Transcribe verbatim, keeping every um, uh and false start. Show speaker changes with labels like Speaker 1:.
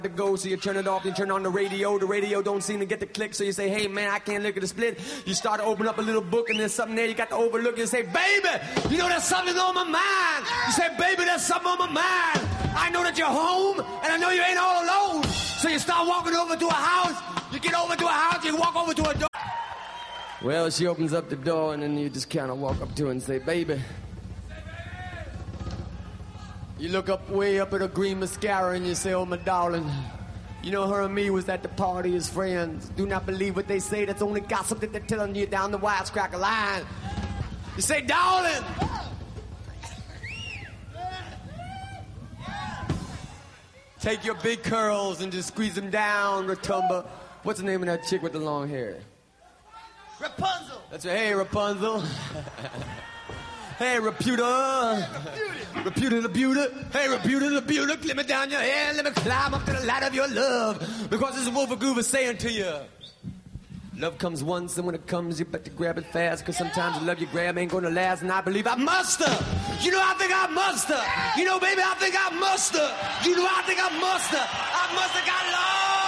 Speaker 1: to go, so you turn it off, you turn on the radio, the radio don't seem to get the click, so you say, hey man, I can't look at the split. You start to open up a little book and there's something there you got to overlook, you say, baby, you know there's something on my mind. You say, baby, there's something on my mind. I know that you're home, and I know you ain't all alone. So you start walking over to a house, you get over to a house, you walk over to a door. Well, she opens up the door, and then you just kind of walk up to her and say, baby. You look up way up at her green mascara and you say, oh, my darling, you know her and me was at the party as friends. Do not believe what they say. That's only gossip that they're telling you down the wisecracker line. You say, darling. Take your big curls and just squeeze them down, Rotumba. What's the name of that chick with the long hair?
Speaker 2: Rapunzel.
Speaker 1: That's right. Hey, Rapunzel. Hey, Reputa. Reputa the Buta. Hey, Reputa the Buta. Clip me down your hair. Let me climb up to the light of your love. Because this is Wolf of Goober saying to you, love comes once, and when it comes, you better grab it fast. Because sometimes the love you grab ain't going to last. And I believe I must have. You know, I think I must have. You know, baby, I think I must have. You know, I think I must have. I must have got love.